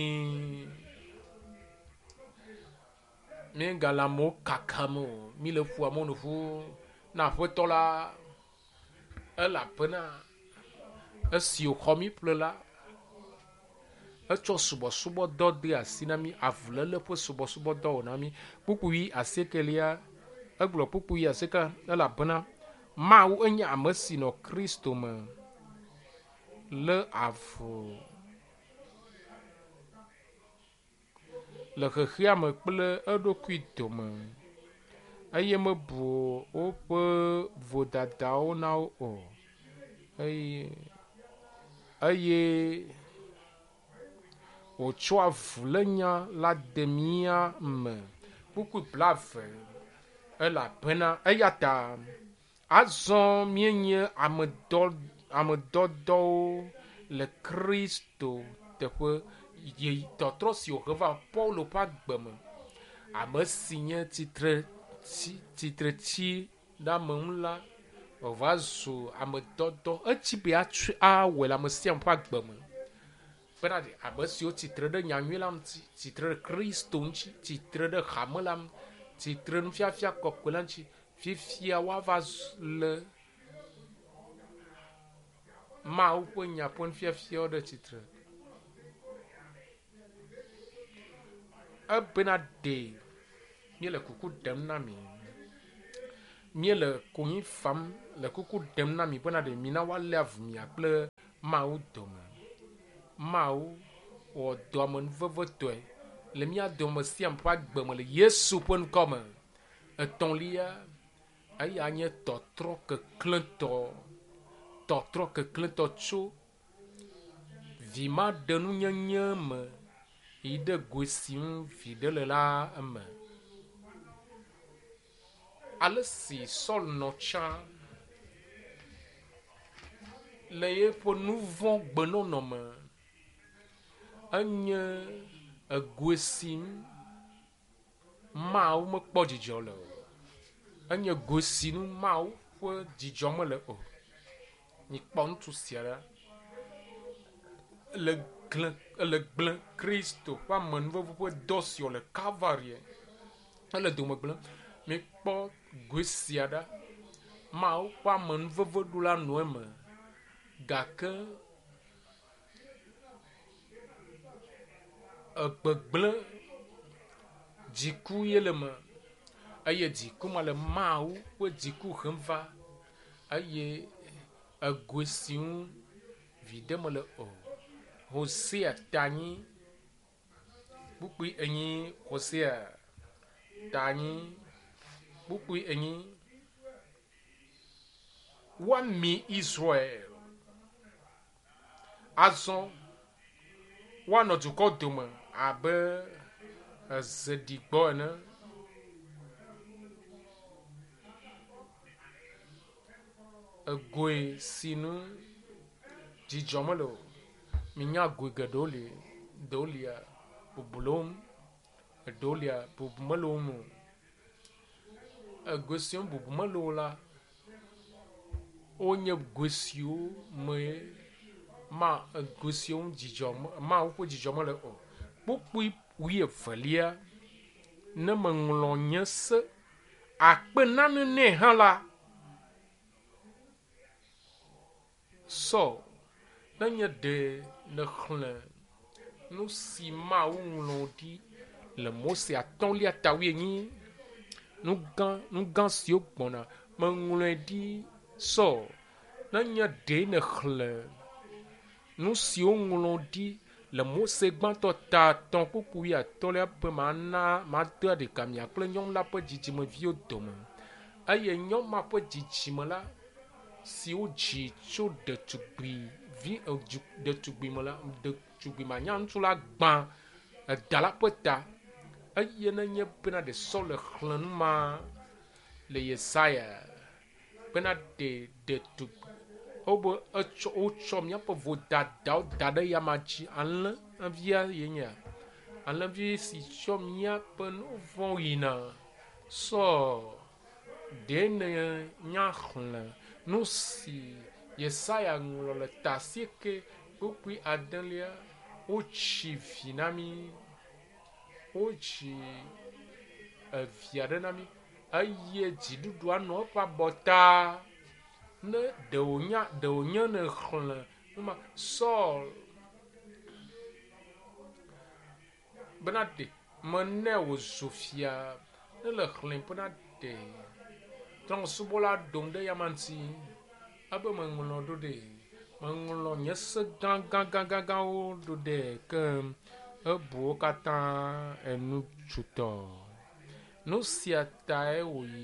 Míegale amewo kakam o, mi le ƒo amewo nu ƒu na aƒetɔ la elabena esi wòxɔ mi ƒle la etsɔ subɔsubɔdɔ de asi na mi, avuléle ƒe subɔsubɔdɔ wò na mi. Kpukpui asiekelia egblɔ kpukpui asieke elabena Mawu enye ame si nɔ Kristo me le avu le xexea me kple eɖokui dome eye mebu woƒe vodadawo na wo o eye eye wòtsɔ avulenya la de mía me. Kpukpui blave elabena eya ta azɔ míenye ame dɔ ame dɔdɔwo le Kristo teƒe ye tɔtrɔ si wòhe va Paulo ƒe agbe me, ame si nye tsitre tsi tsitretsi ɖe ame ŋu la wòva zu ame dɔdɔ etsi be atsoe awɔe le ame sia ame ƒe agbe me bena ame siwo tsitre ɖe nyanyui la ŋuti, tsitre ɖe Kristo ŋuti, tsitre ɖe hame la ŋu, tsitre nufiafia kɔkɔe la ŋuti, fifia woava le Mawu ƒe nya ƒe nufiafiawo ɖe tsitre. Ebena ɖe mie le kuku ɖem na mi mie le konyi fam le kuku ɖem na mi bena ɖe mina woalé avu mia kple Mawu dome Mawu wɔ dɔame vevetɔe le mia dome siam ƒe agbe me le Yesu ƒe ŋkɔ me. Etɔ̃lia eya nye tɔtrɔ keklẽtɔ tɔtrɔ keklẽtɔ tso vimaɖenunyenye me yi ɖe goe si ŋu viɖe le la eme. Ale si Sɔl nɔ tsã le yeƒe nu vɔ̃ gbenɔnɔ me enye egoe si ŋu Mawu mekpɔ dzidzɔ le o. Enye goe si ŋu Mawu ƒe dzidzɔ mele o. Mikpɔ ŋutsu sia ɖa ele gblẽ ele gblẽ Kristo ƒe amenuvevo ƒe dɔ si wòle Calvary ele dome gblẽm. Mikpɔ goe sia ɖa Mawu ƒe amenuvevo ɖo la nɔ eme gake egbegblẽ dziku ye le me eye dziku ma le Mawu ƒe dziku hem va eye egoe si ŋu viɖe mele o. Hosea tanyi kpukpui enyi Hosea tanyi kpukpui enyi woami Israel azɔ woanɔ dukɔ dome abe ezeɖigbɔ ene. Egoe si ŋu dzidzɔ mele o. Minya goe geɖewo li ɖewo lia bubu le wo ŋu eɖewo lia bubu mele wo ŋu o. Egoe siwo bubu mele wo la wonye goe siwo me ma egoe siwo dzidzɔ Mawu ƒe dzidzɔ mele o. Kpukpui wuievelia ne meŋlɔ nye se akpe nane nɛ hã la sɔ nenye ɖe ne xlẽ nu si Mawu ŋlɔ ɖi le Mose atɔ̃lia tawienyi nu gã nu gã siwo gbɔna meŋlɔe ɖi sɔ nenye ɖe ne xlẽ nu siwo ŋlɔ ɖi le Mose gbãtɔ ta atɔ̃ kpukpui atɔ̃lia be mana made ɖeka mia kple nyɔnu la ƒe dzidzimeviwo dome eye nyɔnu ma ƒe dzidzime la siwo dzi tso ɖetugbui vi ɖetugbui me la ɖetugbui manya ŋutsu la gbã eda la ƒe ta eye nenye bena ɖe sɔ le xlẽ nu ma le Yesaya bena ɖe ɖetugbui wobe etsɔ wotsɔ míaƒe vodadawo da ɖe yama dzi alẽvia ye nye alẽvi si tsɔ míaƒe nu vɔ̃ yina sɔ ɖe ne nya xlẽ nu si Yesaya ŋlɔ le ta asieke kpukpui adelia wotsi vi na mi wotsi evia ɖe na mi eye dziɖuɖua nɔ eƒe abɔta ne ɖewo nya ɖewo nye ne xlẽ numa Sɔl bena ɖe mene wòzu fia ne le xlẽ bena ɖe trɔ̃subɔla dom ɖe yama ŋuti abe meŋlɔ ɖo ɖe meŋlɔ nye se gã gã gã gã gãwo ɖo ɖe ke ebuwo katã enu tsutɔ nu sia tae wòyi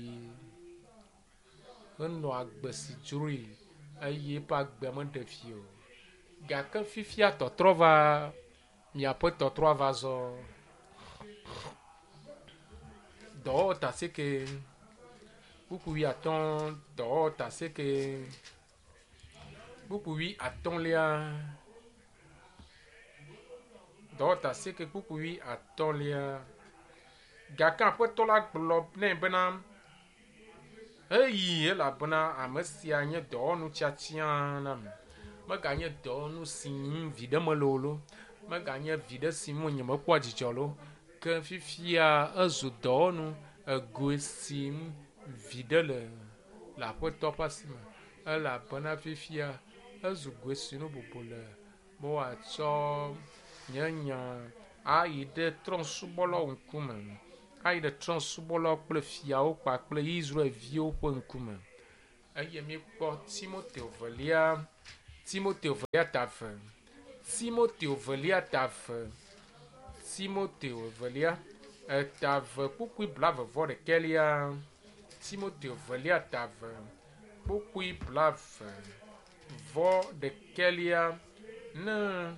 henɔ agbe si dzroe eye eƒe agbe meɖe fi o gake fifia tɔtrɔ va miaƒe tɔtrɔ va zɔ. Dɔwɔwɔ ta asieke kpukpui atɔ̃ dɔwɔwɔ ta asieke kpukpui atɔ̃lia dɔwɔwɔ ta asieke kpukpui atɔ̃lia gake aƒetɔ la gblɔ nɛ bena eyi elabena ame sia nye dɔwɔnu tiatia nam meganye dɔwɔnu si ŋu viɖe mele o lo meganye viɖe si ŋu nye mekpɔ dzidzɔ lo ke fifia ezu dɔwɔnu egoe si ŋu viɖe le le aƒetɔ ƒe asi me elabena fifia ezu goe si ŋu bubu le be wòatsɔ nye nya ayi ɖe trɔ̃subɔlawo ŋkume ayi ɖe trɔ̃subɔlawo kple fiawo kpakple Israelviwo ƒe ŋkume eye míekpɔ Timoteo velia Timoteo velia ta ve Timoteo velia ta ve Timoteo velia eta ve kpukpui blavevɔ ɖekɛlia Timoteo velia ta ve kpukpui blavevɔ ɖekɛlia ne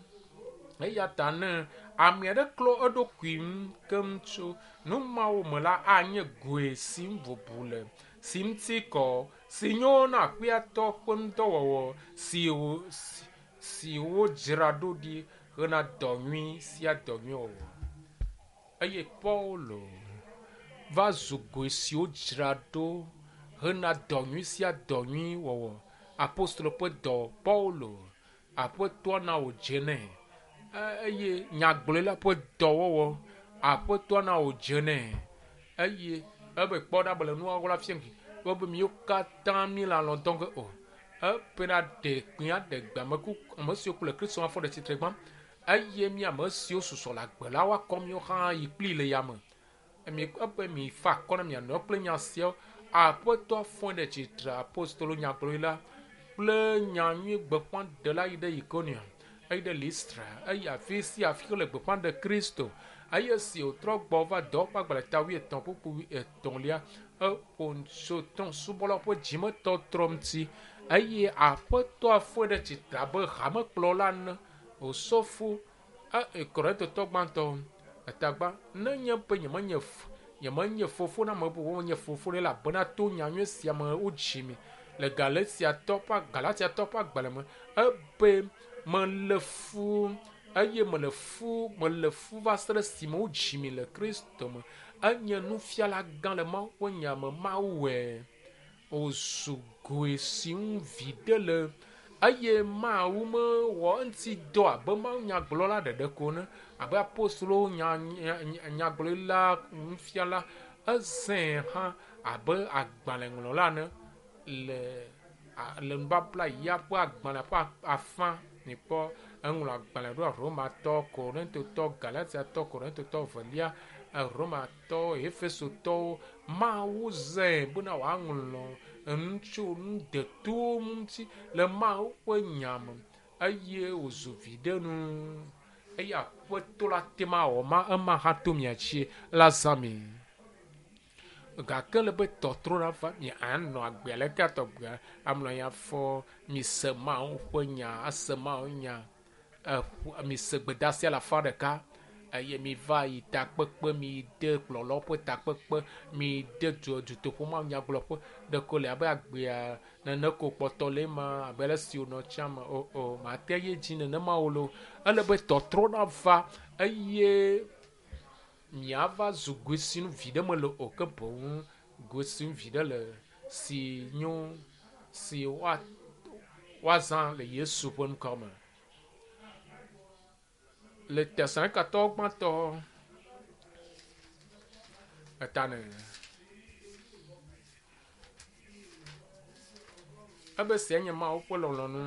eya ta ne ame aɖe klɔ eɖokui ŋu keŋ tso nu mawo me la anye goe si ŋu bubu le si ŋuti kɔ si nyo na aƒeatɔ ƒe ŋudɔwɔwɔ si wo si, si wodzra ɖo ɖi hena dɔ nyui sia dɔ nyui wɔwɔ eye Paulo va zu goe si wodzra ɖo hena dɔ nyui sia dɔ nyui wɔwɔ apostolo ƒe dɔ Paulo aƒetɔ na wòdze nɛ eye nyagblɔla ƒe dɔwɔwɔ aƒetɔ na wòdze nɛ eye ebe kpɔ ɖa be le nuawo la fia ngi wobe míwo katã mi le alɔ dɔm ge o epena ɖe kpea ɖe gbe ame ku ame siwo ku le Kristo afɔ ɖe tsitre gbã eye mi ame siwo susɔ le agbe la woakɔ míwo hã yi kpli le yame emi ebe mi fa akɔ na mianɔ kple nya siawo aƒetɔ afɔe ɖe tsitre apostolo nyagblɔla kple nyanyui gbeƒãɖela yi ɖe Ikonia eyi ɖe Listra eyi afi si afi le gbeƒã ɖe Kristo eye si wòtrɔ gbɔ va dɔ ƒe agbalẽta wuietɔ̃ ƒuƒu etɔ̃lia eƒo tso trɔ̃subɔlawo ƒe dzimetɔtrɔ ŋuti eye aƒetɔ afɔe ɖe tsitre abe hamekplɔla ene wòsɔfo Korintotɔ gbãtɔ etagba nenye be nyemenye nyemenye fofo na ame bubu menye fofo ne elabena to nyanyui sia me wodzi mi le Galatiatɔ ƒe Galatiatɔ ƒe agbalẽ me ebe mele fu eye mele fu mele fu va se ɖe esime wodzi mi le Kristo me enye nufiala gã le Mawu ƒe nya me Mawu wɔe wòzu goe si ŋu viɖe le eye Mawu mewɔ eŋuti dɔ abe Mawu nyagblɔla ɖeɖe ko ne abe apostolo nyagblɔla nufiala ezẽ hã abe agbalẽŋlɔla ne le le nubabla ya ƒe agbalẽ ƒe afã mikpɔ eŋlɔ agbalẽ ɖo Romatɔ Korintotɔ Galatiatɔ Korintotɔ velia Romatɔ Efesotɔwo Mawu zẽ bena wòaŋlɔ enu tso nu detowo ŋuti le Mawu ƒe nya me eye wòzu viɖe nu eye aƒetɔ la tem awɔ ma ema hã to mia tsi la zã mi gake le be tɔtrɔ la va mi anɔ agbea le ka tɔgbea amlɔ ya fɔ mi se Mawu ƒe nya ase Mawu nya mi se gbedasia le afã ɖeka eye mi va yi takpekpe mi de kplɔlawo ƒe takpekpe mi de dutoƒo Mawu nyagblɔƒe ɖeko le abe agbea nene ko kpɔtɔ le ma abe le si wònɔ tsã me o o mate ye dzi nenema wo lo ele be tɔtrɔ la va eye miava zu goe si nu viɖe me le o ke boŋ goe si nu viɖe le si nyo si wa woazã le Yesu ƒe ŋkɔ me le Tesalonikatɔwo gbãtɔ etane ebe sia nye Mawu ƒe lɔlɔ̃nu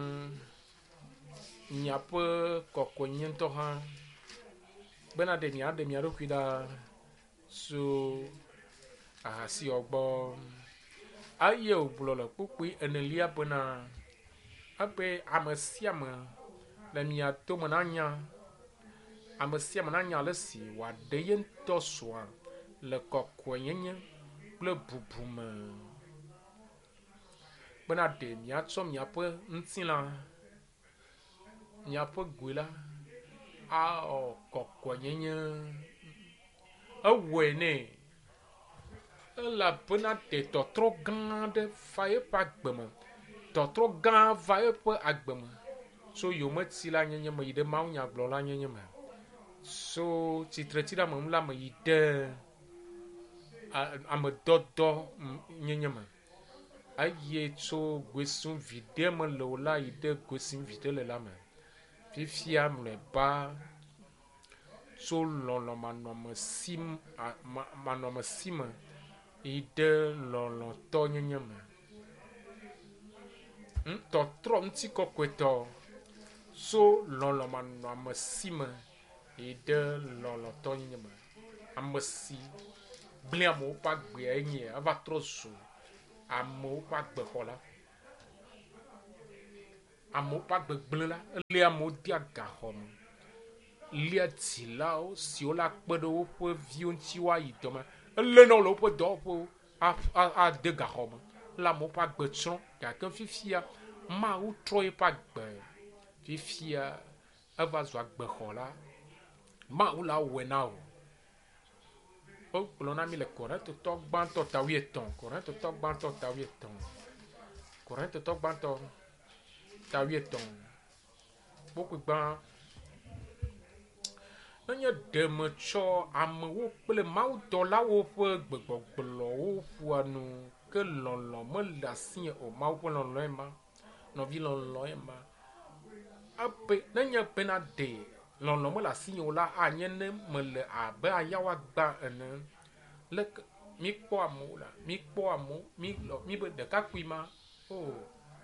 miaƒe kɔkɔenyi ŋutɔ hã bena ɖe miaɖe mia ɖokui ɖa tso ahasiwɔ gbɔ eye wògblɔ le kpukpui enelia bena ebe ame sia ame le mia tome nanya ame sia ame nanya le si wòaɖe ye ŋutɔ srɔ̃a le kɔkɔenyenye kple bubu me bena ɖe miatsɔ miaƒe ŋutilã miaƒe goe la awɔ kɔkɔenyenye ewɔe nɛ elabena ɖe tɔtrɔ gã aɖe va yeƒe agbe me tɔtrɔ gã va yeƒe agbe me tso yometi la nyenye me yi ɖe Mawu nyagblɔla nyenye me so tsitreti la me la me yi ɖe amedɔdɔ nyenye me eye tso goesim viɖe me le o la yi ɖe goesim viɖe le la me fifia mlɔeba tso lɔlɔ manɔmesi manɔmesi me yi ɖe lɔlɔtɔ nyenye me tɔtrɔ ŋuti kɔkɔetɔ tso lɔlɔ manɔmesi me yi ɖe lɔlɔtɔ nyenye me ame si gblẽ amewo ƒe agbea enye eva trɔ zu amewo ƒe agbexɔ la. Amewo ƒe agbe gblẽ la elia amewo de agaxɔ me, lia dzilawo siwo la kpe ɖe woƒe viwo ŋuti woayi dɔ me, elé na wo le woƒe dɔwɔƒewo ade gaxɔ me le amewo ƒe agbe tsrɔ̃ gake fifia Mawu trɔ yeƒe agbe fifia eva zu agbexɔ la Mawu la wɔe na wo. Wogblɔ na mi le Korintotɔ gbãtɔ ta wuietɔ̃ Korintotɔ gbãtɔ ta wuietɔ̃ Korintotɔ gbãtɔ ta wuietɔ̃ kpokpe gbã nenye ɖe metsɔ amewo kple mawudɔlawo ƒe gbegbɔgblɔwo ƒoa nu ke lɔlɔ̃ mele asi o, Mawu ƒe lɔlɔ̃e ma, nɔvi lɔlɔ̃e ma. Abe nenye bena ɖe lɔlɔ̃ mele asi o la anye ne mele abe ayawo agba ene. Leke mi kpɔ amewo la, mi kpɔ amewo, mi lɔ mi be ɖekakpui ma, o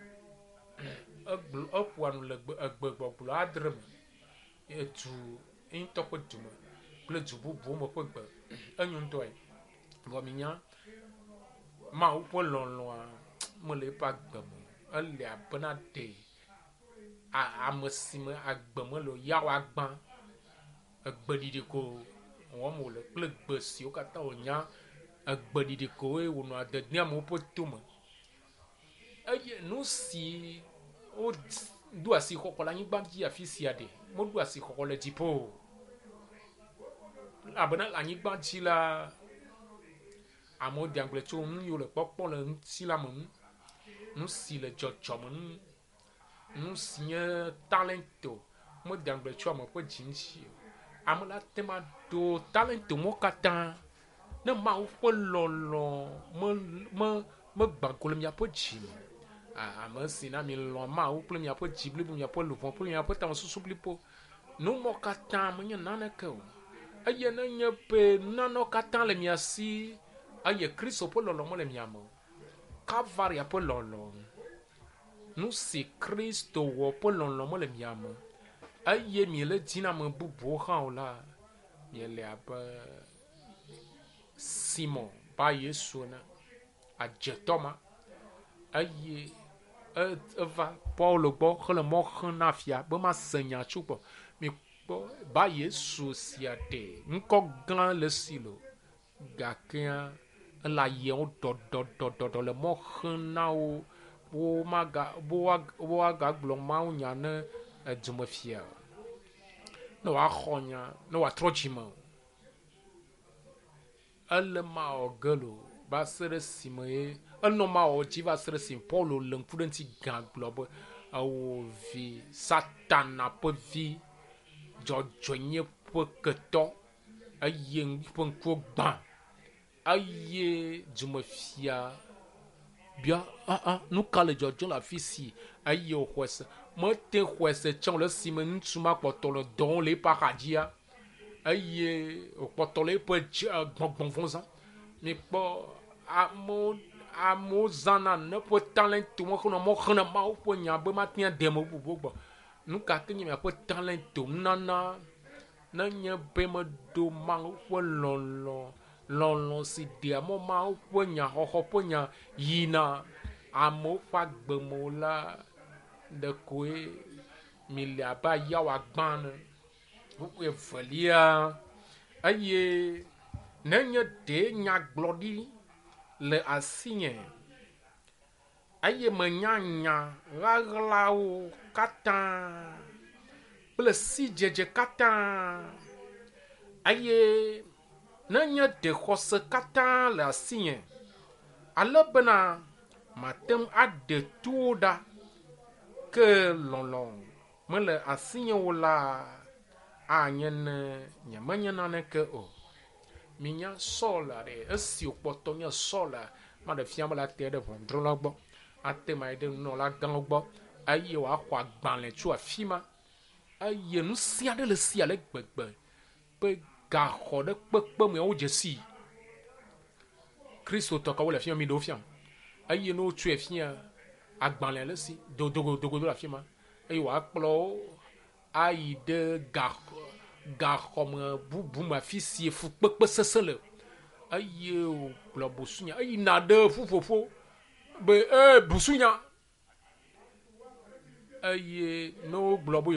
egblɔ eƒoa nu le gbegbɔgblɔ adre me, etu ŋutɔ ƒe du me kple du bubuwo me ƒe gbe enyo ŋutɔe. Vɔ mi nya Mawu ƒe lɔlɔ̃a mele eƒe agbe me, ele abena ɖe ame si me agbe mele o ya woagbã, egbeɖiɖi ko wɔm wòle kple gbe siwo katã wònya, egbeɖiɖi koe wònɔ dedem amewo ƒe tome. Eye nu si woɖo asi xɔxɔ le anyigba dzi afi sia ɖe moɖo asi xɔxɔ le dziƒo o. Abena le anyigba dzi la amewo de agble tso nu yiwo le kpɔkpɔ le ŋuti la me nu, nu si le dzɔdzɔme nu, nu si nye talento mode agble tso ame ƒe dzi ŋuti o. Ame la te ma do talento mo katã ne Mawu ƒe lɔlɔ̃ me me me gbã go le miaƒe dzi me. Ame si na mi lɔ̃ Mawu kple miaƒe dzi blibo, miaƒe luʋɔ kple miaƒe tamesusu blibo, nu mɔ katã menye naneke o. Eye nenye be nanewo katã le mia si eye Kristo ƒe lɔlɔ̃ mele mia me o, Kalvaria ƒe lɔlɔ̃, nu si Kristo wɔ ƒe lɔlɔ̃ mele mia me, eye miele dzi na ame bubuwo hã o la, miele abe Simon ba Yesu ene, adzetɔ ma, eye eva Paulo gbɔ hele mɔ xem na fia be ma se nya tso gbɔ. Mi kpɔ ba Yesu sia ɖe ŋkɔ gã le si lo gakea ele ayewo dɔdɔdɔdɔ le mɔ xem na wo wo maga wo aga gblɔ Mawu nya ne edumefia ne woaxɔ nya ne woatrɔ dzime o. Ele ma wɔ ge lo va se ɖe esime ye enɔ ma wɔ dzi va se ɖe esime Paulo le ŋku ɖe ŋuti gã gblɔ be ewo vi Satana ƒe vi dzɔdzɔenye ƒe ketɔ eye ƒe ŋkuwo gbã eye dzumefia bia ah ah nu ka le dzɔdzɔ le afi si eye wòxɔe se mete xɔe se tsã le esime ŋutsu ma kpɔtɔ le dɔwɔm le eƒe axadzia eye wòkpɔtɔ le eƒe gbɔgbɔvɔ zã. Mi kpɔ amewo amewo zãna ne ƒe talento me xenɔ mɔ xena Mawu ƒe nya be mate ŋu ade ame bubuwo gbɔ. Nu ka ke nye miaƒe talento nunana nenye be meɖo Mawu ƒe lɔlɔ̃ lɔlɔ̃ si ɖea mɔ Mawu ƒe nyaxɔxɔ ƒe nya yina amewo ƒe agbe me o la, ɖekoe mi le abe ayawo agbã ne. Bubu evelia eye nenye ɖe nyagblɔɖi le asinye eye menya nya ɣaɣlawo katã kple sidzedze katã eye nenye ɖe xɔse katã le asinye ale bena mate ŋu aɖe tuwo ɖa ke lɔlɔ̃ mele asinye o la anye ne nyemenye naneke o. Minya Sɔl aɖe esi wòkpɔtɔ nye Sɔl ma ɖe fia be la te ɖe ʋɔnudrɔ̃la gbɔ ate ma yi ɖe nunɔla gãwo gbɔ eye wòaxɔ agbalẽ tso afi ma eye nu sia ɖe le sia le gbegbe be gaxɔ ɖe kpekpe me wo dze si Kristo tɔ ka wo le afi ma mi ɖewo fiam eye ne wotsoe fia agbalẽ le si dodogodogo le afi ma eye wòakplɔ wo ayi ɖe gaxɔ gaxɔme bubu me afi si fukpekpe sesẽ le eye o gblɔ busunya eyi na ɖe ƒuƒoƒo be e busunya eye no gblɔ be